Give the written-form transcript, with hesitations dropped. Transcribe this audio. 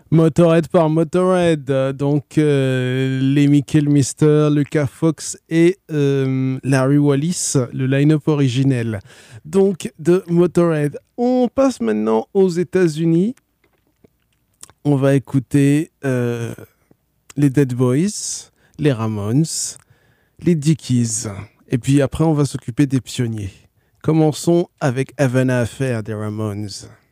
Motorhead par Motorhead, les Michael Mister, Lucas Fox et Larry Wallis, le line-up originel. Donc de Motorhead. On passe maintenant aux États-Unis. On va écouter les Dead Boys, les Ramones, les Dickies. Et puis après, on va s'occuper des pionniers. Commençons avec Havana Affair des Ramones.